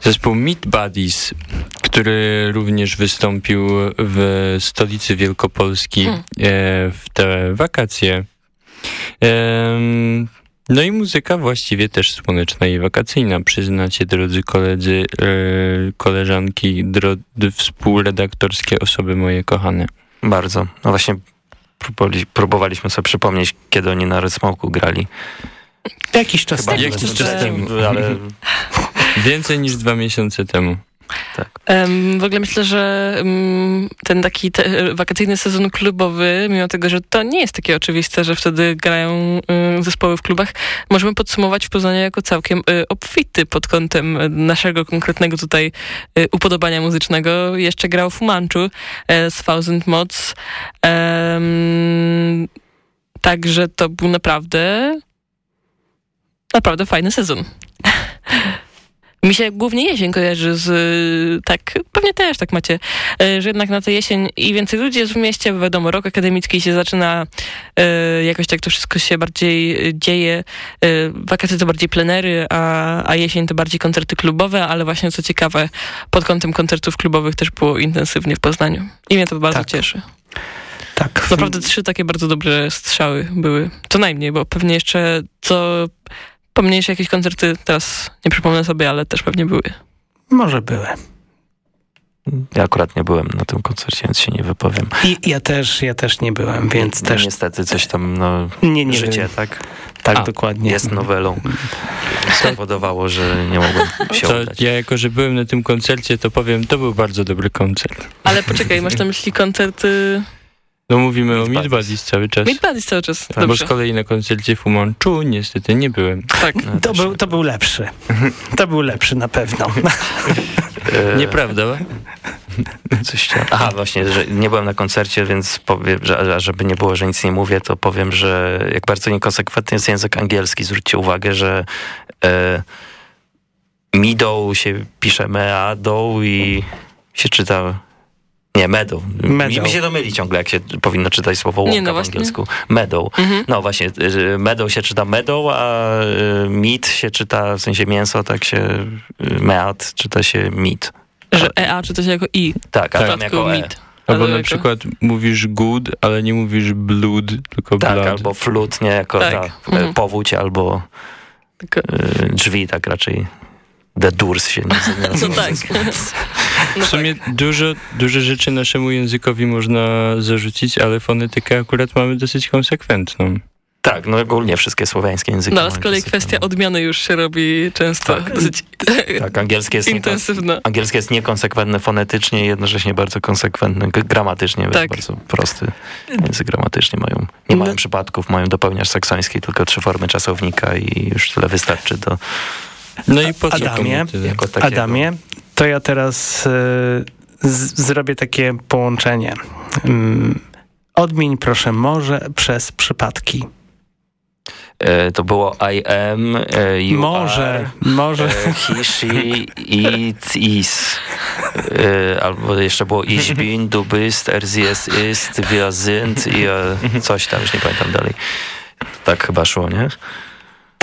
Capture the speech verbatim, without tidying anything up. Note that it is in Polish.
Zespół Meat Buddies, który również wystąpił w stolicy Wielkopolski hmm. w te wakacje. No i muzyka właściwie też słoneczna i wakacyjna. Przyznacie, drodzy koledzy, koleżanki, drodzy współredaktorskie osoby moje kochane. Bardzo. No właśnie próbowaliśmy sobie przypomnieć, kiedy oni na Red Smoke'u grali. Jakiś czas temu. Jakiś czas temu, ale więcej niż dwa miesiące temu. Tak. Um, w ogóle myślę, że um, ten taki te, wakacyjny sezon klubowy, mimo tego, że to nie jest takie oczywiste, że wtedy grają um, zespoły w klubach, możemy podsumować w Poznaniu jako całkiem um, obfity pod kątem naszego konkretnego tutaj um, upodobania muzycznego. Jeszcze grał Fu Manchu um, z Thousand Mods. Um, także to był naprawdę naprawdę fajny sezon. Mi się głównie jesień kojarzy z, tak, pewnie też tak macie, że jednak na tę jesień i więcej ludzi jest w mieście, wiadomo, rok akademicki się zaczyna, jakoś tak to wszystko się bardziej dzieje, wakacje to bardziej plenery, a, a jesień to bardziej koncerty klubowe, ale właśnie co ciekawe, pod kątem koncertów klubowych też było intensywnie w Poznaniu i mnie to bardzo tak. cieszy. Tak. Naprawdę trzy takie bardzo dobre strzały były, co najmniej, bo pewnie jeszcze co... Pomniejsze jakieś koncerty, teraz nie przypomnę sobie, ale też pewnie były. Może były. Ja akurat nie byłem na tym koncercie, więc się nie wypowiem. I ja też, ja też nie byłem, więc no, też... Niestety coś tam, no, nie, nie życie, wiem. tak? Tak, A, dokładnie. Jest nowelą. Spowodowało, że nie mogłem się to udać. Ja jako, że byłem na tym koncercie, to powiem, to był bardzo dobry koncert. Ale poczekaj, masz na myśli koncerty... No mówimy Meat o Meat Buddies cały czas. Meat Buddies cały czas, dobrze. Bo z kolei na koncercie Fu Manchu niestety nie byłem. Tak. No, to, był, to był lepszy. To był lepszy na pewno. Nieprawda? Coś chciałem. Aha, właśnie, że nie byłem na koncercie, więc powiem, że żeby nie było, że nic nie mówię, to powiem, że jak bardzo niekonsekwentny jest język angielski. Zwróćcie uwagę, że e, Meadow się pisze Meadow i się czyta... Nie, meadow. meadow. Mi się to myli ciągle, jak się powinno czytać słowo łąka no w angielsku. Meadow. Mhm. No właśnie, meadow się czyta meadow, a meat się czyta, w sensie mięso, tak się meat czyta się meat. Że E A czyta się jako I. Tak, a tak. tam jako E. Albo na przykład mówisz good, ale nie mówisz blood, tylko blood. Tak, albo flood, nie, jako tak. ta, mhm. powódź, albo tylko... drzwi, tak raczej. The doors się nie nazywa. No tak. W sumie dużo, dużo rzeczy naszemu językowi można zarzucić, ale fonetykę akurat mamy dosyć konsekwentną. Tak, no ogólnie wszystkie słowiańskie języki. No ale z kolei kwestia no. odmiany już się robi często tak, dosyć tak angielskie jest intensywne. Angielskie jest niekonsekwentne fonetycznie i jednocześnie bardzo konsekwentne gramatycznie. Tak. Jest bardzo prosty język gramatycznie. Mają, nie mają no. przypadków, mają dopełniacz saksoński, tylko trzy formy czasownika i już tyle wystarczy do... No i po Adamie, Adamie, to ja teraz y, z, zrobię takie połączenie. Um, odmień proszę może przez przypadki. E, to było I am, e, you może, are, może. E, he, she, it, is. E, albo jeszcze było ich bin, du bist, er, sie, es ist, wir sind, ihr, coś tam, już nie pamiętam dalej. Tak chyba szło, nie?